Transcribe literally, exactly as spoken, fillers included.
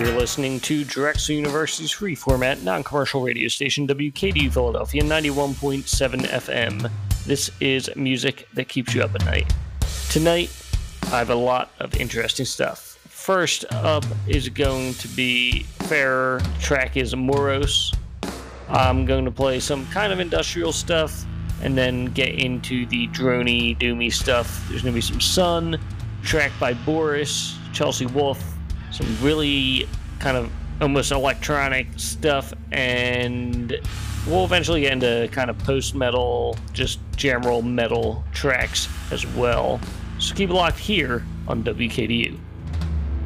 You're listening to Drexel University's free format, non-commercial radio station W K D U Philadelphia, ninety-one point seven F M. This is music that keeps you up at night. Tonight, I have a lot of interesting stuff. First up is going to be Fair. Track is Moros. I'm going to play some kind of industrial stuff and then get into the droney, doomy stuff. There's going to be some Sun, track by Boris, Chelsea Wolfe, some really kind of almost electronic stuff, and we'll eventually get into kind of post-metal, just general metal tracks as well. So keep it locked here on W K D U.